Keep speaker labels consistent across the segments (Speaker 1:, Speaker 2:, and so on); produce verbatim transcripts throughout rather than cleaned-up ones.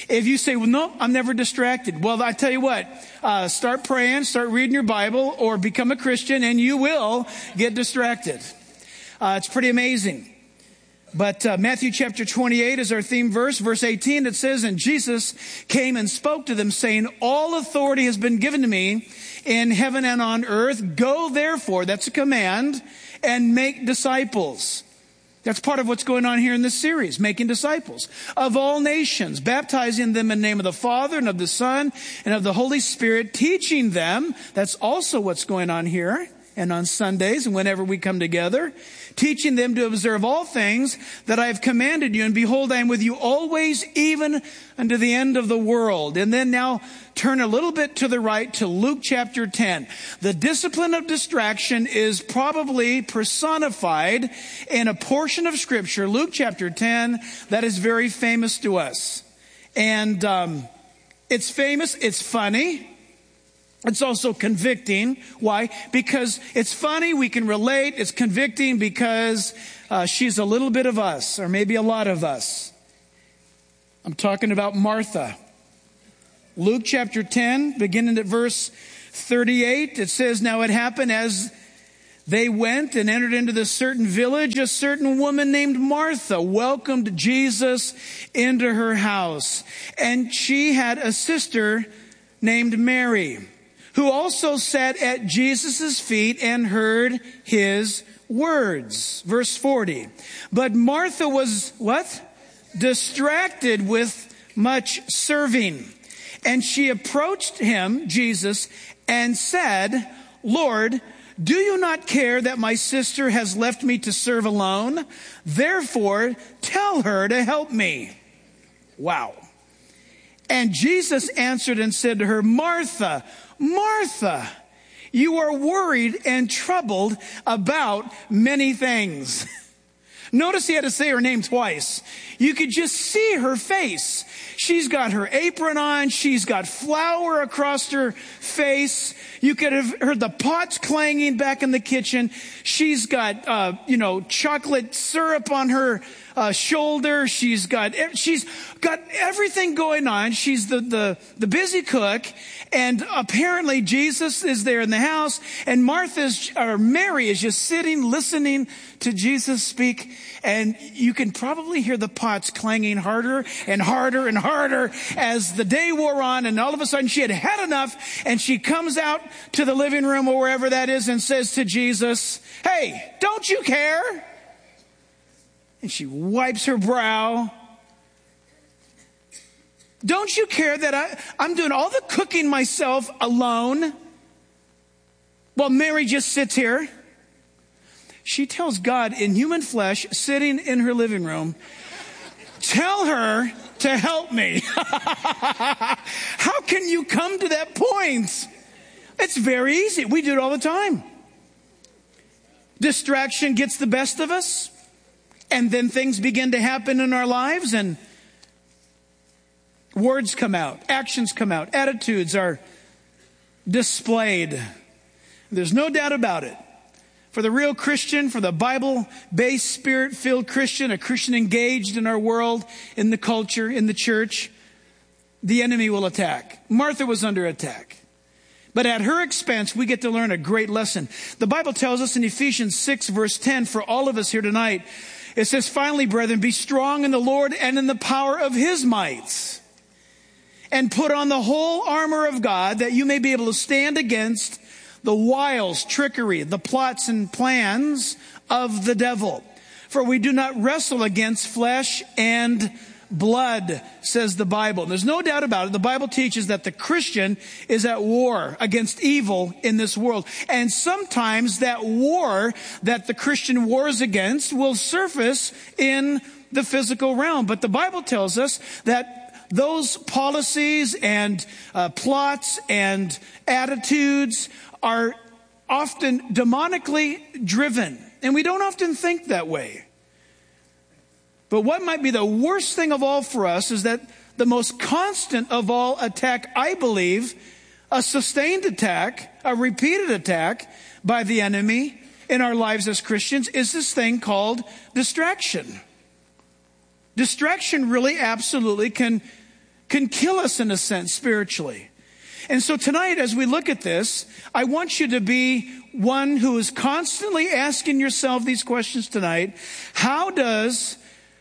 Speaker 1: If you say, well, no, I'm never distracted. Well, I tell you what, uh, start praying, start reading your Bible, or become a Christian, and you will get distracted. Uh, it's pretty amazing. But uh, Matthew chapter twenty-eight is our theme verse. Verse eighteen, it says, and Jesus came and spoke to them, saying, all authority has been given to me in heaven and on earth. Go therefore, that's a command, and make disciples. That's part of what's going on here in this series, making disciples of all nations, baptizing them in the name of the Father and of the Son and of the Holy Spirit, teaching them. That's also what's going on here and on Sundays and whenever we come together, teaching them to observe all things that I have commanded you. And behold, I am with you always, even unto the end of the world. And then now turn a little bit to the right to Luke chapter ten. The discipline of distraction is probably personified in a portion of Scripture, Luke chapter ten, that is very famous to us. And um, it's famous, it's funny. It's also convicting. Why? Because it's funny, we can relate. It's convicting because uh, she's a little bit of us, or maybe a lot of us. I'm talking about Martha. Luke chapter ten, beginning at verse thirty-eight, it says, now it happened as they went and entered into this certain village, a certain woman named Martha welcomed Jesus into her house. And she had a sister named Mary, who also sat at Jesus' feet and heard his words. Verse forty. But Martha was, what? Distracted with much serving. And she approached him, Jesus, and said, Lord, do you not care that my sister has left me to serve alone? Therefore, tell her to help me. Wow. And Jesus answered and said to her, Martha, Martha, you are worried and troubled about many things. Notice he had to say her name twice. You could just see her face. She's got her apron on. She's got flour across her face. You could have heard the pots clanging back in the kitchen. She's got, uh, you know, chocolate syrup on her uh, shoulder. She's got, she's got everything going on. She's the, the, the busy cook. And apparently Jesus is there in the house. And Martha's, or Mary is just sitting, listening to Jesus speak. And you can probably hear the pots clanging harder and harder and harder as the day wore on. And all of a sudden she had had enough. And she comes out to the living room or wherever that is and says to Jesus, hey, don't you care? And she wipes her brow. Don't you care that I, I'm doing all the cooking myself alone? While Mary just sits here. She tells God in human flesh, sitting in her living room, tell her to help me. How can you come to that point? It's very easy. We do it all the time. Distraction gets the best of us. And then things begin to happen in our lives and words come out, actions come out, attitudes are displayed. There's no doubt about it. For the real Christian, for the Bible-based, Spirit-filled Christian, a Christian engaged in our world, in the culture, in the church, the enemy will attack. Martha was under attack. But at her expense, we get to learn a great lesson. The Bible tells us in Ephesians six, verse ten, for all of us here tonight, it says, finally, brethren, be strong in the Lord and in the power of his might. And put on the whole armor of God, that you may be able to stand against the wiles, trickery, the plots and plans of the devil. For we do not wrestle against flesh and blood, says the Bible. And there's no doubt about it. The Bible teaches that the Christian is at war against evil in this world. And sometimes that war that the Christian wars against will surface in the physical realm. But the Bible tells us that those policies and uh, plots and attitudes are often demonically driven. And we don't often think that way. But what might be the worst thing of all for us is that the most constant of all attack, I believe, a sustained attack, a repeated attack by the enemy in our lives as Christians, is this thing called distraction. Distraction really absolutely can can kill us in a sense spiritually. And so tonight, as we look at this, I want you to be one who is constantly asking yourself these questions tonight. How does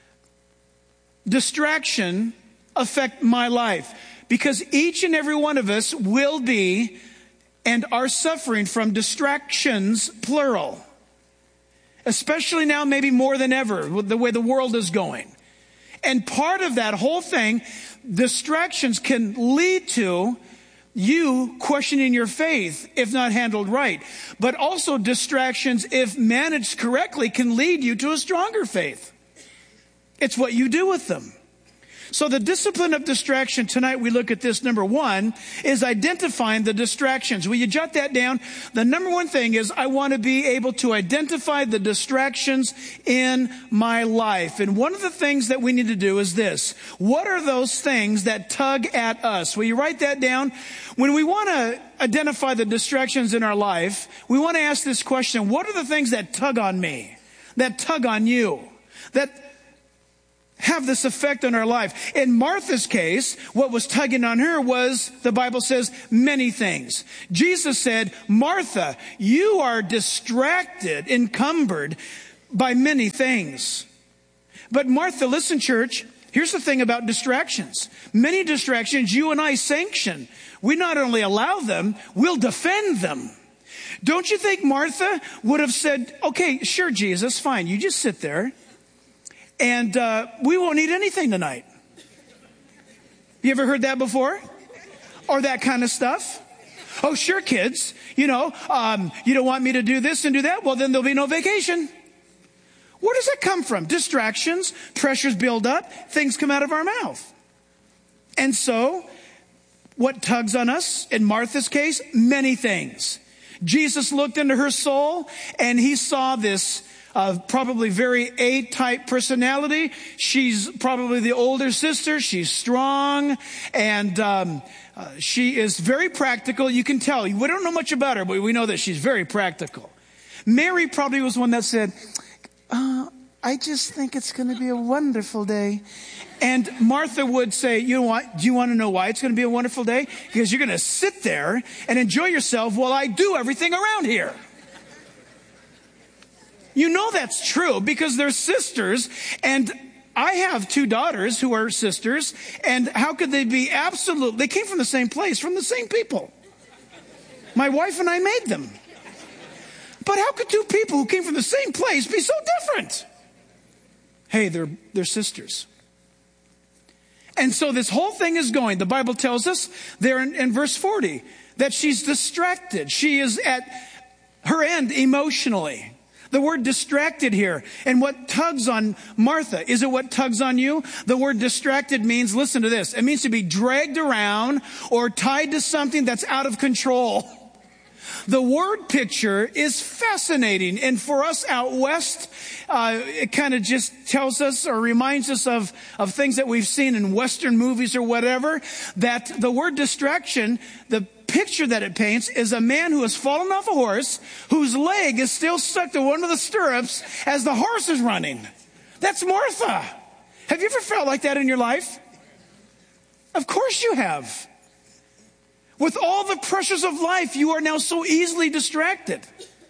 Speaker 1: distraction affect my life? Because each and every one of us will be and are suffering from distractions, plural. Especially now, maybe more than ever, with the way the world is going. And part of that whole thing, distractions can lead to you questioning your faith if not handled right. But also distractions, if managed correctly, can lead you to a stronger faith. It's what you do with them. So the discipline of distraction, tonight we look at this. Number one is identifying the distractions. Will you jot that down? The number one thing is I want to be able to identify the distractions in my life. And one of the things that we need to do is this. What are those things that tug at us? Will you write that down? When we want to identify the distractions in our life, we want to ask this question. What are the things that tug on me? That tug on you? That have this effect on our life. In Martha's case, what was tugging on her was, the Bible says, many things. Jesus said, Martha, you are distracted, encumbered by many things. But Martha, listen, church, here's the thing about distractions. Many distractions you and I sanction. We not only allow them, we'll defend them. Don't you think Martha would have said, okay, sure, Jesus, fine, you just sit there. And uh, we won't eat anything tonight. You ever heard that before? Or that kind of stuff? Oh, sure, kids. You know, um, you don't want me to do this and do that? Well, then there'll be no vacation. Where does that come from? Distractions, pressures build up, things come out of our mouth. And so, what tugs on us? In Martha's case, many things. Jesus looked into her soul and he saw this Uh, probably very A-type personality. She's probably the older sister. She's strong. And um, uh, she is very practical. You can tell. We don't know much about her, but we know that she's very practical. Mary probably was one that said, uh, I just think it's going to be a wonderful day. And Martha would say, you know what? Do you want to know why it's going to be a wonderful day? Because you're going to sit there and enjoy yourself while I do everything around here. You know that's true because they're sisters, and I have two daughters who are sisters, and how could they be absolute? They came from the same place, from the same people. My wife and I made them. But how could two people who came from the same place be so different? Hey, they're, they're sisters. And so this whole thing is going. The Bible tells us there in, in verse forty that she's distracted. She is at her end emotionally. The word distracted here. And what tugs on Martha? Is it what tugs on you? The word distracted means, listen to this. It means to be dragged around or tied to something that's out of control. The word picture is fascinating. And for us out west, uh, it kind of just tells us or reminds us of, of things that we've seen in Western movies or whatever, that the word distraction, the picture that it paints is a man who has fallen off a horse, whose leg is still stuck to one of the stirrups as the horse is running. That's Martha. Have you ever felt like that in your life? Of course you have. With all the pressures of life, you are now so easily distracted.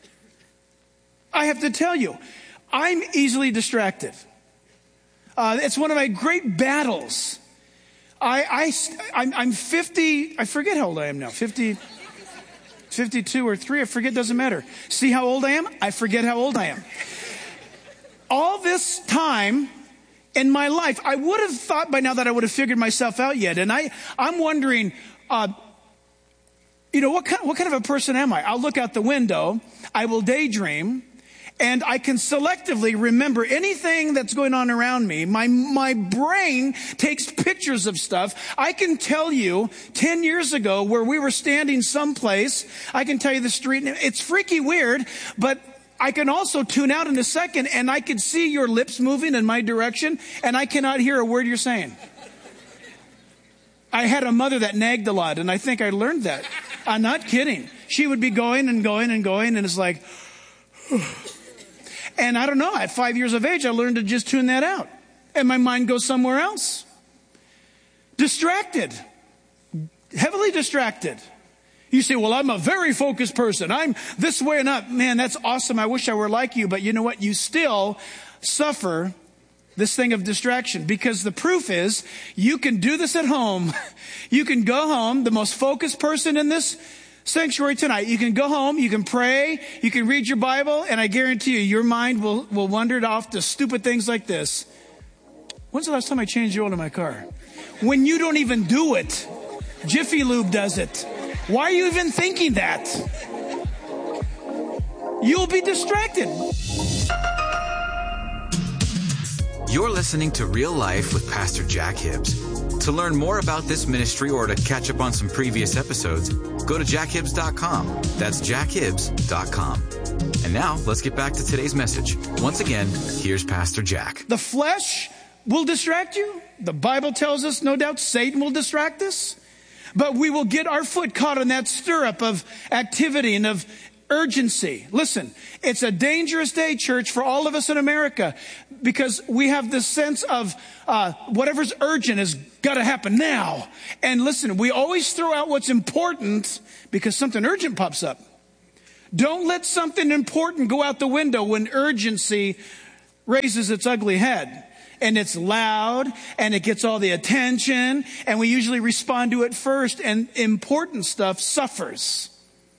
Speaker 1: I have to tell you, I'm easily distracted. Uh, it's one of my great battles. I, I, I'm, I'm fifty, I forget how old I am now, fifty, fifty-two or three, I forget, doesn't matter. See how old I am? I forget how old I am. All this time in my life, I would have thought by now that I would have figured myself out yet. And I, I'm wondering, uh, you know, what kind, what kind of a person am I? I'll look out the window, I will daydream, and I can selectively remember anything that's going on around me. My, my brain takes pictures of stuff. I can tell you ten years ago where we were standing someplace. I can tell you the street. It's freaky weird, but I can also tune out in a second and I can see your lips moving in my direction and I cannot hear a word you're saying. I had a mother that nagged a lot and I think I learned that. I'm not kidding. She would be going and going and going and it's like, and I don't know, at five years of age, I learned to just tune that out. And my mind goes somewhere else. Distracted. Heavily distracted. You say, well, I'm a very focused person. I'm this way and up. Man, that's awesome. I wish I were like you. But you know what? You still suffer this thing of distraction, because the proof is you can do this at home. You can go home, the most focused person in this sanctuary tonight. You can go home, you can pray, you can read your Bible, and I guarantee you, your mind will, will wander off to stupid things like this. When's the last time I changed the oil in my car? When you don't even do it. Jiffy Lube does it. Why are you even thinking that? You'll be distracted.
Speaker 2: You're listening to Real Life with Pastor Jack Hibbs. To learn more about this ministry or to catch up on some previous episodes, go to jack hibbs dot com. That's jack hibbs dot com. And now, let's get back to today's message. Once again, here's Pastor Jack.
Speaker 1: The flesh will distract you. The Bible tells us, no doubt, Satan will distract us. But we will get our foot caught in that stirrup of activity and of urgency. Listen, it's a dangerous day, church, for all of us in America, because we have this sense of uh, whatever's urgent has got to happen now. And listen, we always throw out what's important because something urgent pops up. Don't let something important go out the window when urgency raises its ugly head. And it's loud, and it gets all the attention, and we usually respond to it first, and important stuff suffers.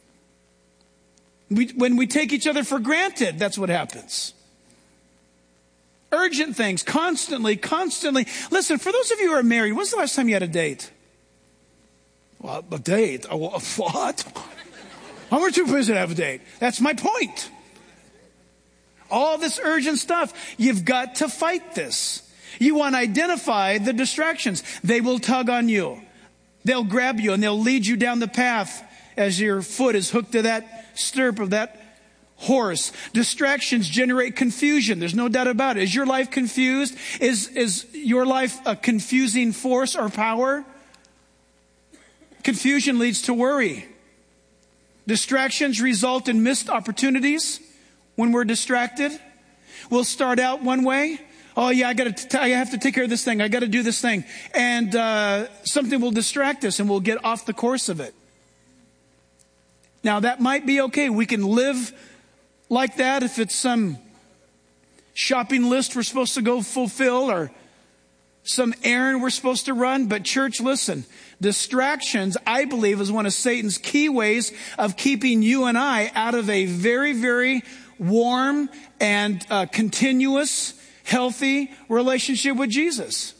Speaker 1: We, when we take each other for granted, that's what happens. Urgent things, constantly, constantly. Listen, for those of you who are married, when's the last time you had a date? Well, a date? Oh, what? How much you busy to have a date? That's my point. All this urgent stuff, you've got to fight this. You want to identify the distractions. They will tug on you. They'll grab you and they'll lead you down the path as your foot is hooked to that stirrup of that horse. Distractions generate confusion. There's no doubt about it. Is your life confused? Is, is your life a confusing force or power? Confusion leads to worry. Distractions result in missed opportunities. When we're distracted, we'll start out one way. Oh yeah, I got to. I have to take care of this thing. I got to do this thing, and uh, something will distract us, and we'll get off the course of it. Now that might be okay. We can live like that if it's some shopping list we're supposed to go fulfill or some errand we're supposed to run. But church, listen, distractions, I believe, is one of Satan's key ways of keeping you and I out of a very, very warm and uh, continuous, healthy relationship with Jesus.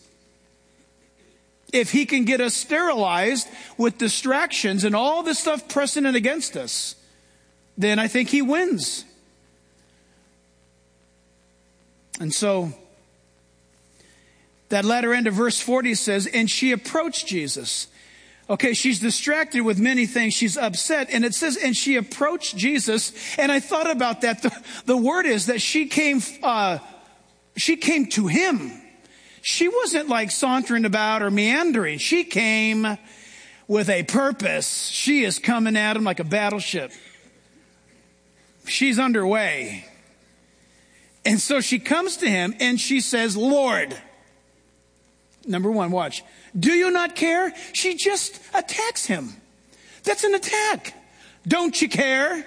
Speaker 1: If he can get us sterilized with distractions and all this stuff pressing in against us, then I think he wins. And so, that latter end of verse forty says, and she approached Jesus. Okay, she's distracted with many things. She's upset. And it says, and she approached Jesus. And I thought about that. The, the word is that she came, uh, she came to him. She wasn't like sauntering about or meandering. She came with a purpose. She is coming at him like a battleship. She's underway. And so she comes to him and she says, Lord. Number one, watch. Do you not care? She just attacks him. That's an attack. Don't you care?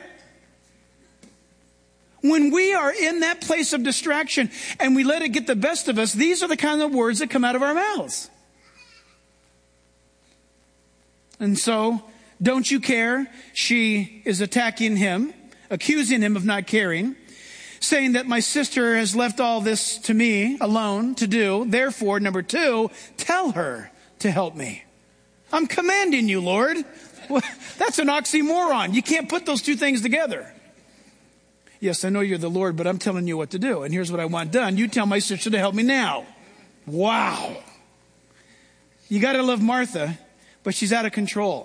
Speaker 1: When we are in that place of distraction and we let it get the best of us, these are the kind of words that come out of our mouths. And so, don't you care? She is attacking him, accusing him of not caring, saying that my sister has left all this to me alone to do. Therefore, number two, tell her to help me. I'm commanding you, Lord. Well, that's an oxymoron. You can't put those two things together. Yes, I know you're the Lord, but I'm telling you what to do. And here's what I want done. You tell my sister to help me now. Wow. You got to love Martha, but she's out of control.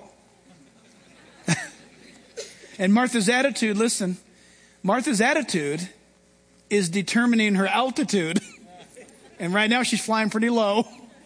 Speaker 1: And Martha's attitude, listen, Martha's attitude is determining her altitude. And right now she's flying pretty low.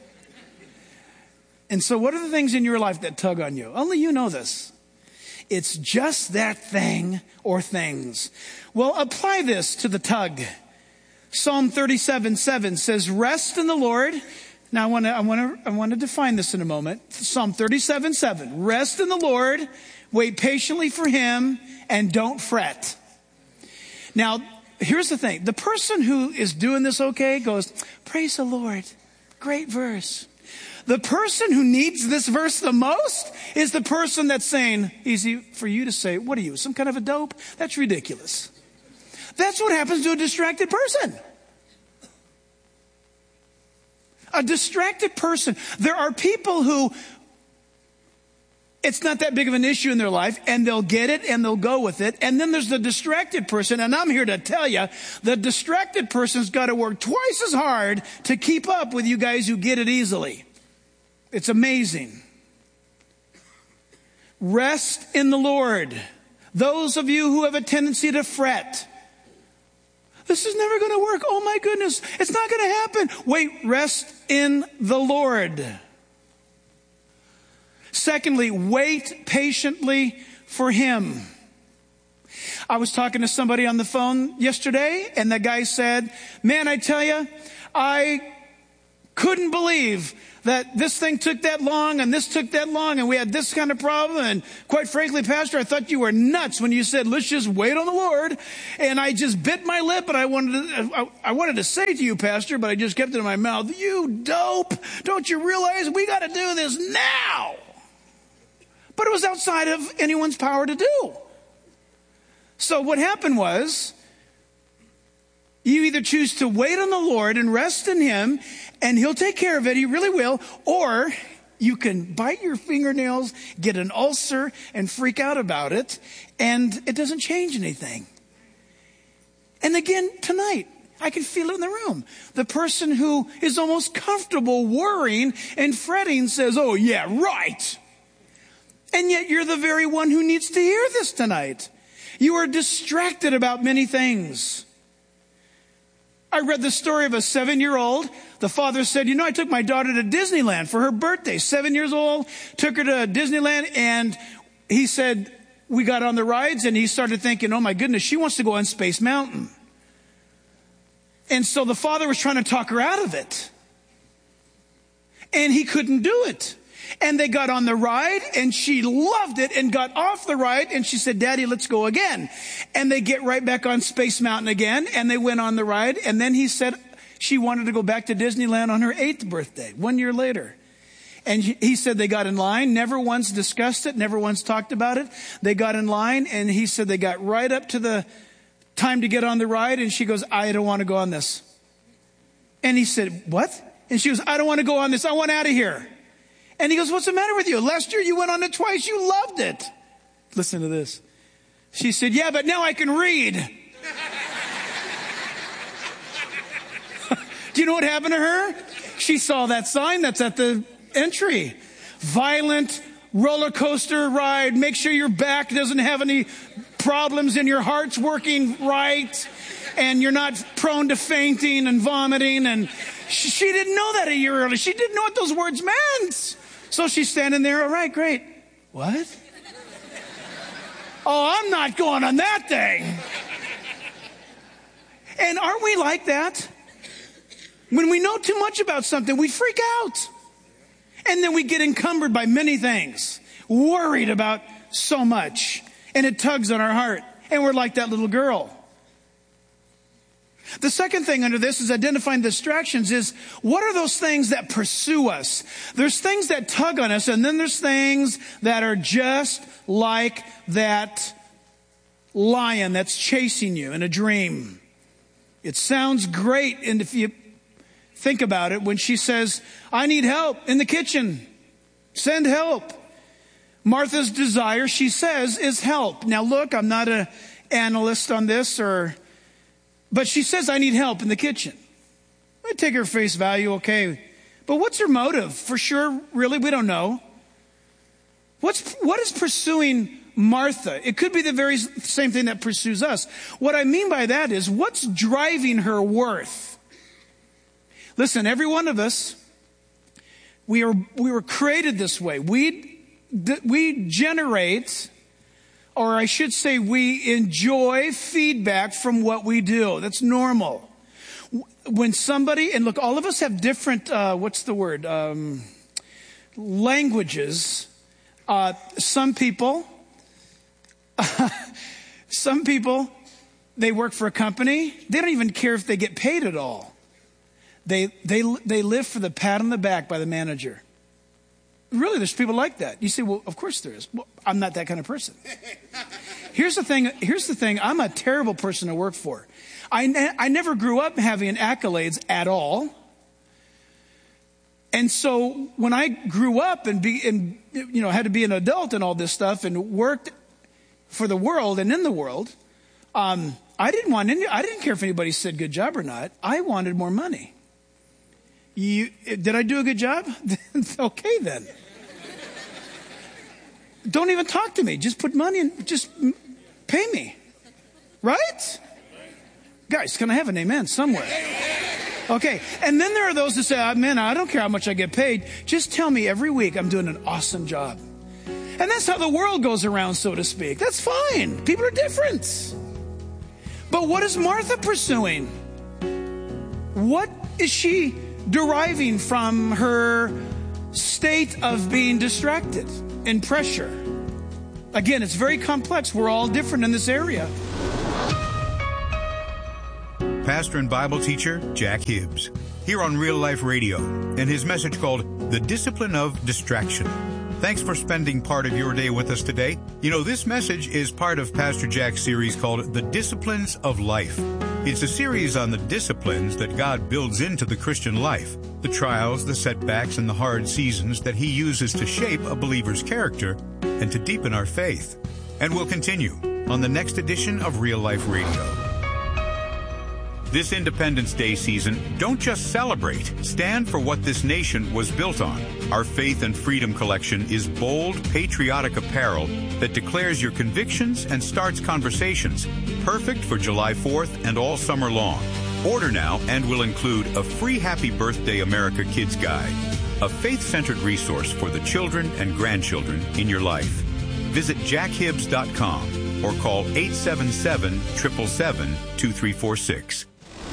Speaker 1: And so what are the things in your life that tug on you? Only you know this. It's just that thing or things. Well, apply this to the tug. Psalm thirty-seven seven says, rest in the Lord. Now I want to I want to I want to define this in a moment. Psalm thirty-seven seven. Rest in the Lord, wait patiently for him, and don't fret. Now, here's the thing. The person who is doing this okay goes, praise the Lord. Great verse. The person who needs this verse the most is the person that's saying, easy for you to say, what are you, some kind of a dope? That's ridiculous. That's what happens to a distracted person. A distracted person. There are people who it's not that big of an issue in their life, and they'll get it and they'll go with it. And then there's the distracted person, and I'm here to tell you, the distracted person's got to work twice as hard to keep up with you guys who get it easily. It's amazing. Rest in the Lord. Those of you who have a tendency to fret. This is never going to work. Oh my goodness, it's not going to happen. Wait, rest in the Lord. Secondly, wait patiently for him. I was talking to somebody on the phone yesterday, and the guy said, man, I tell you, I couldn't believe that this thing took that long and this took that long and we had this kind of problem. And quite frankly, Pastor, I thought you were nuts when you said, let's just wait on the Lord. And I just bit my lip, and I wanted to, I, I wanted to say to you, Pastor, but I just kept it in my mouth. You dope. Don't you realize we got to do this now? But it was outside of anyone's power to do. So what happened was, you either choose to wait on the Lord and rest in him, and he'll take care of it. He really will. Or you can bite your fingernails, get an ulcer, and freak out about it, and it doesn't change anything. And again, tonight, I can feel it in the room. The person who is almost comfortable worrying and fretting says, oh yeah, right. And yet you're the very one who needs to hear this tonight. You are distracted about many things. I read the story of a seven-year-old. The father said, you know, I took my daughter to Disneyland for her birthday. Seven years old, took her to Disneyland, and he said, we got on the rides, and he started thinking, oh my goodness, she wants to go on Space Mountain. And so the father was trying to talk her out of it. And he couldn't do it. And they got on the ride, and she loved it and got off the ride, and she said, Daddy, let's go again. And they get right back on Space Mountain again, and they went on the ride. And then he said she wanted to go back to Disneyland on her eighth birthday, one year later. And he said they got in line, never once discussed it, never once talked about it. They got in line, and he said they got right up to the time to get on the ride, and she goes, I don't want to go on this. And he said, what? And she goes, I don't want to go on this. I want out of here. And he goes, what's the matter with you? Last year you went on it twice. You loved it. Listen to this. She said, yeah, but now I can read. Do you know what happened to her? She saw that sign that's at the entry. Violent roller coaster ride. Make sure your back doesn't have any problems and your heart's working right. And you're not prone to fainting and vomiting. And she, she didn't know that a year earlier. She didn't know what those words meant. So she's standing there. All right, great. What? Oh, I'm not going on that thing. And aren't we like that? When we know too much about something, we freak out. And then we get encumbered by many things, worried about so much. And it tugs on our heart. And we're like that little girl. The second thing under this is identifying distractions is, what are those things that pursue us? There's things that tug on us, and then there's things that are just like that lion that's chasing you in a dream. It sounds great, and if you think about it, when she says, I need help in the kitchen, send help. Martha's desire, she says, is help. Now look, I'm not an analyst on this, or... But she says, I need help in the kitchen. I take her face value, okay. But what's her motive? For sure, really, we don't know. What's what is pursuing Martha? It could be the very same thing that pursues us. What I mean by that is, what's driving her worth? Listen, every one of us, we are we were created this way. We we generate, or I should say we enjoy feedback from what we do. That's normal. when somebody, and look, all of us have different, uh, what's the word, um, languages. Uh, some people, some people, they work for a company. They don't even care if they get paid at all. They, they, they live for the pat on the back by the manager. Really, there's people like that. You say, well, of course there is. Well, I'm not that kind of person. Here's the thing. Here's the thing. I'm a terrible person to work for. I, ne- I never grew up having accolades at all. And so when I grew up and, be, and you know had to be an adult and all this stuff and worked for the world and in the world, um, I didn't want any. I didn't care if anybody said good job or not. I wanted more money. You, did I do a good job? Okay, then. Don't even talk to me. Just put money in. Just pay me. Right? Guys, can I have an amen somewhere? Okay. And then there are those that say, oh, man, I don't care how much I get paid. Just tell me every week I'm doing an awesome job. And that's how the world goes around, so to speak. That's fine. People are different. But what is Martha pursuing? What is she deriving from her state of being distracted and pressure? Again, it's very complex. We're all different in this area.
Speaker 3: Pastor and Bible teacher Jack Hibbs, here on Real Life Radio, and his message called The Discipline of Distraction. Thanks for spending part of your day with us today. You know, this message is part of Pastor Jack's series called The Disciplines of Life. It's a series on the disciplines that God builds into the Christian life, the trials, the setbacks, and the hard seasons that He uses to shape a believer's character and to deepen our faith. And we'll continue on the next edition of Real Life Radio. This Independence Day season, don't just celebrate. Stand for what this nation was built on. Our Faith and Freedom collection is bold, patriotic apparel that declares your convictions and starts conversations. Perfect for July fourth and all summer long. Order now and will include a free Happy Birthday America Kids Guide, a faith-centered resource for the children and grandchildren in your life. Visit jack hibbs dot com or call eight seven seven, seven seven seven, two three four six.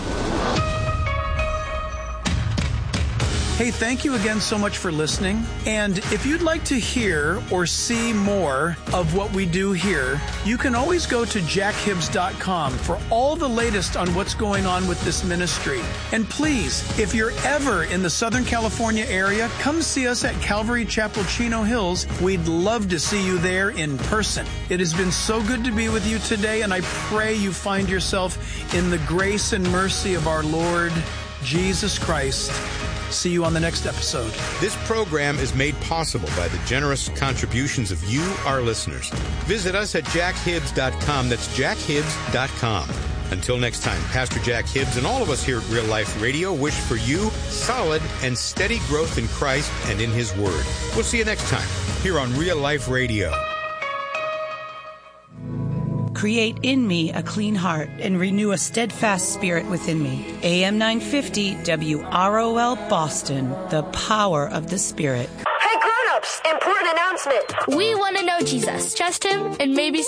Speaker 1: Hey, thank you again so much for listening. And if you'd like to hear or see more of what we do here, you can always go to jack hibbs dot com for all the latest on what's going on with this ministry. And please, if you're ever in the Southern California area, come see us at Calvary Chapel, Chino Hills. We'd love to see you there in person. It has been so good to be with you today, and I pray you find yourself in the grace and mercy of our Lord Jesus Christ. See you on the next episode.
Speaker 4: This program is made possible by the generous contributions of you, our listeners. Visit us at jack hibbs dot com. That's jack hibbs dot com. Until next time, Pastor Jack Hibbs and all of us here at Real Life Radio wish for you solid and steady growth in Christ and in His Word. We'll see you next time here on Real Life Radio.
Speaker 5: Create in me a clean heart and renew a steadfast spirit within me. A M nine fifty W R O L Boston, the power of the Spirit.
Speaker 6: Hey grown-ups, important announcement.
Speaker 7: We want to know Jesus, trust Him, and maybe